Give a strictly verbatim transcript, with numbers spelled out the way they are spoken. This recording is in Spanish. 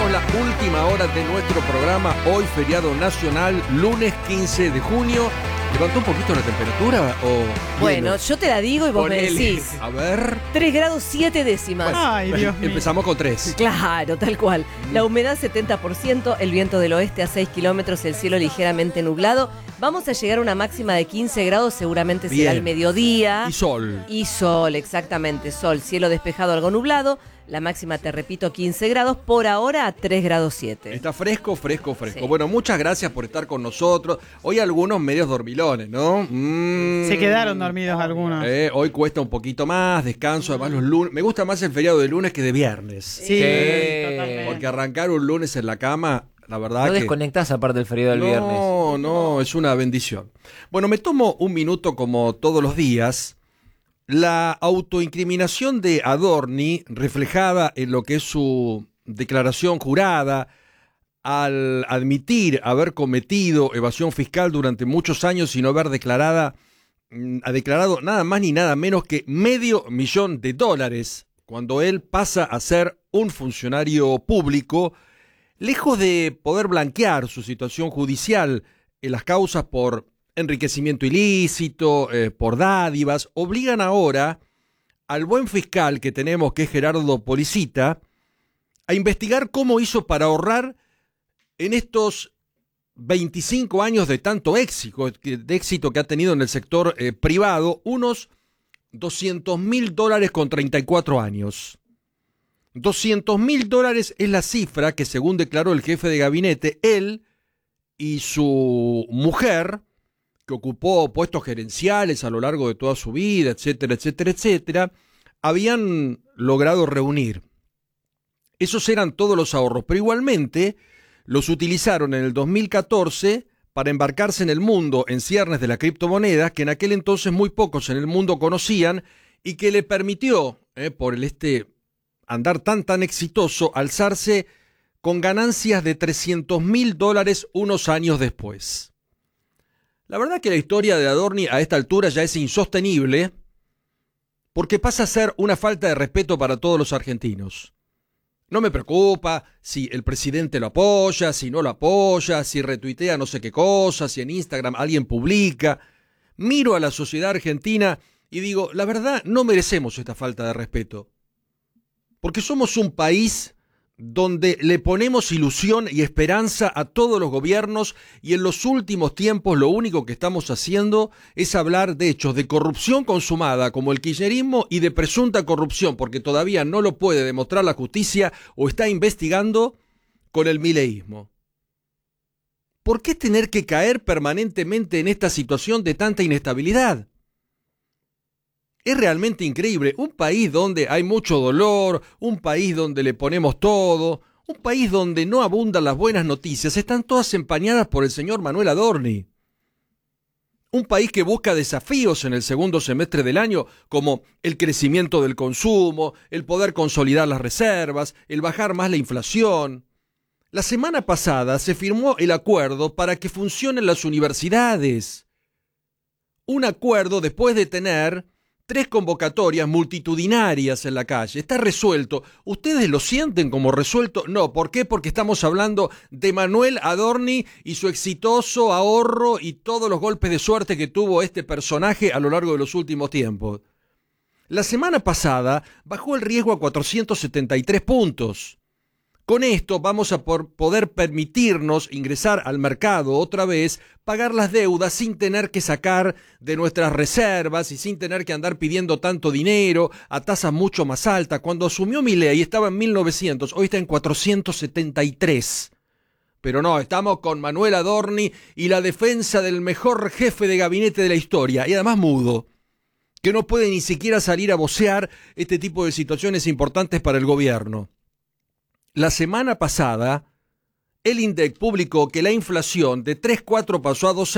Arrancamos la última hora de nuestro programa, hoy feriado nacional, lunes quince de junio. ¿Levantó un poquito la temperatura o...? Bueno, hielo? yo te la digo y vos Ponele. me decís. A ver... tres grados siete décimas. Bueno, Ay, Dios mío. empezamos con tres. Claro, tal cual. La humedad setenta por ciento, el viento del oeste a seis kilómetros, el cielo ligeramente nublado. Vamos a llegar a una máxima de quince grados, seguramente será Bien. el mediodía. Y sol. Y sol, exactamente, sol. Cielo despejado, algo nublado. La máxima, te repito, quince grados. Por ahora, a tres grados siete. Está fresco, fresco, fresco. Sí. Bueno, muchas gracias por estar con nosotros. Hoy algunos medios dormilones, ¿no? Mm. Se quedaron dormidos algunos. Eh, hoy cuesta un poquito más, descanso, además los lunes. Me gusta más el feriado de lunes que de viernes. Sí, totalmente. Porque arrancar un lunes en la cama, la verdad No que... desconectás aparte del feriado del no, viernes. No, no, es una bendición. Bueno, me tomo un minuto como todos los días. La autoincriminación de Adorni, reflejada en lo que es su declaración jurada, al admitir haber cometido evasión fiscal durante muchos años y no haber declarada, ha declarado nada más ni nada menos que medio millón de dólares, cuando él pasa a ser un funcionario público, lejos de poder blanquear su situación judicial en las causas por enriquecimiento ilícito, eh, por dádivas, obligan ahora al buen fiscal que tenemos, que es Gerardo Policita, a investigar cómo hizo para ahorrar en estos veinticinco años de tanto éxito, de éxito que ha tenido en el sector eh, privado, unos doscientos mil dólares con treinta y cuatro años. doscientos mil dólares es la cifra que, según declaró el jefe de gabinete, él y su mujer, que ocupó puestos gerenciales a lo largo de toda su vida, etcétera, etcétera, etcétera, habían logrado reunir. Esos eran todos los ahorros, pero igualmente los utilizaron en el dos mil catorce para embarcarse en el mundo en ciernes de la criptomoneda, que en aquel entonces muy pocos en el mundo conocían, y que le permitió, eh, por el este andar tan tan exitoso, alzarse con ganancias de trescientos mil dólares unos años después. La verdad que la historia de Adorni a esta altura ya es insostenible, porque pasa a ser una falta de respeto para todos los argentinos. No me preocupa si el presidente lo apoya, si no lo apoya, si retuitea no sé qué cosa, si en Instagram alguien publica. Miro a la sociedad argentina y digo, la verdad, no merecemos esta falta de respeto. Porque somos un país donde le ponemos ilusión y esperanza a todos los gobiernos, y en los últimos tiempos lo único que estamos haciendo es hablar de hechos de corrupción consumada como el kirchnerismo y de presunta corrupción, porque todavía no lo puede demostrar la justicia o está investigando, con el mileísmo. ¿Por qué tener que caer permanentemente en esta situación de tanta inestabilidad? Es realmente increíble, un país donde hay mucho dolor, un país donde le ponemos todo, un país donde no abundan las buenas noticias, están todas empañadas por el señor Manuel Adorni. Un país que busca desafíos en el segundo semestre del año, como el crecimiento del consumo, el poder consolidar las reservas, el bajar más la inflación. La semana pasada se firmó el acuerdo para que funcionen las universidades. Un acuerdo después de tener tres convocatorias multitudinarias en la calle. Está resuelto. ¿Ustedes lo sienten como resuelto? No. ¿Por qué? Porque estamos hablando de Manuel Adorni y su exitoso ahorro y todos los golpes de suerte que tuvo este personaje a lo largo de los últimos tiempos. La semana pasada bajó el riesgo a cuatrocientos setenta y tres puntos. Con esto vamos a por poder permitirnos ingresar al mercado otra vez, pagar las deudas sin tener que sacar de nuestras reservas y sin tener que andar pidiendo tanto dinero a tasas mucho más altas. Cuando asumió Milei estaba en mil novecientos, hoy está en cuatrocientos setenta y tres. Pero no, estamos con Manuel Adorni y la defensa del mejor jefe de gabinete de la historia, y además mudo, que no puede ni siquiera salir a vocear este tipo de situaciones importantes para el gobierno. La semana pasada, el INDEC publicó que la inflación de tres coma cuatro pasó a dos